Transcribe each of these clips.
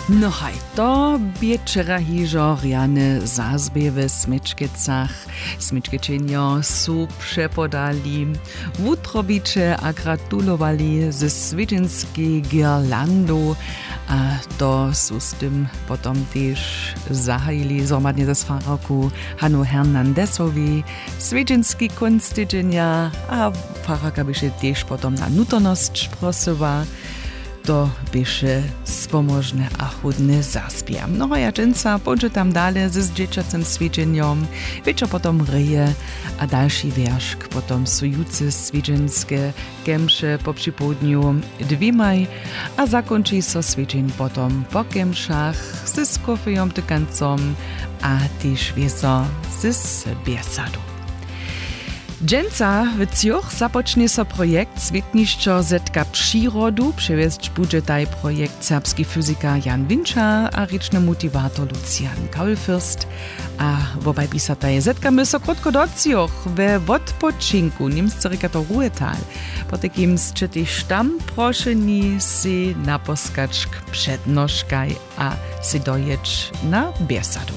No haj, to wieczera hižo riane zazbie w Smyczkicach. Smyczkiczynio su przepodali, wutrobicze a gratulowali ze swidzynskiej girlandu, a to su z tym potom też zahajili zomadnie ze sfaraku Hanu Hernandezowi, swidzynski kunstyczynia, a faraka byše też potom na nutonost sprosowa. To byše spomožne a chudne zaspia. Mnoho jadženca pođe tam dalje z dječacim svidženjom, večer potom reje a další wierszk potom sujuce svidženske kemše po připodnju dvimaj a zakončí so svidženj potom po kemšach s kofejom tykancom a tyž wieso z biesadu. Dżęca w Cjuch zapocznie so projekt Switnišćo zetka přirodu, převěsć budže taj projekt serbski fyzika Jan Winča a ričny motivator Lucian Kaulfürst. A wobei bisa taj zetkamy so krótko do Cjuch we odpoczynku, nimsce rekato Ruhetal. Po takim zczytych tam proszeni si naposkać k przednożkaj a si dojecz na biesadu.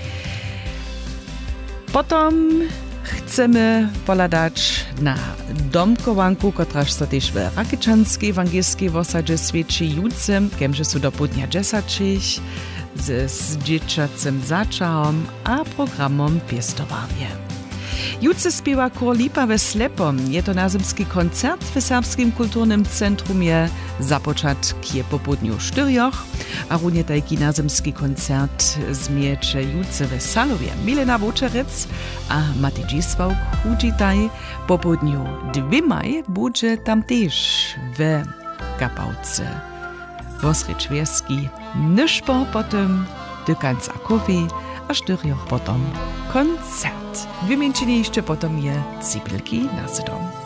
Potom chcemy poladać na domkowanku, kotraż so też w Rakičanskiej ewangelskiej wosadzie świeci jucem, kemże su do południa 10 z dzieciacym zaczałom a programom piestowarnie. Juce śpiewa Chór Lipa we Slepom. Je to nazymski koncert w Serbskim Kulturnym Centrumie započat kie po południu 4, a runie tajki nazymski koncert zmiecze juce we Salowie. Milena Wočerec a Matej Dzisław Hudzitaj po południu 2 budże tam też w Kapałce. Wosrycz Wieski, nyszpo potem, tykanc a kofi, a 4 potom koncert. Wymięczyli jeszcze potom je cipelki na sydom.